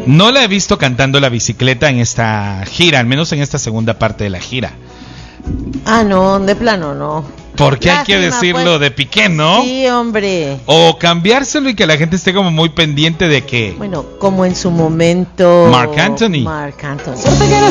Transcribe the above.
No la he visto cantando la bicicleta en esta gira, al menos en esta segunda parte de la gira. Ah, no, de plano no. Porque hay que decirlo pues, de Piqué, ¿no? Sí, hombre. O cambiárselo y que la gente esté como muy pendiente de que... Bueno, como en su momento... Marc Anthony. Marc Anthony.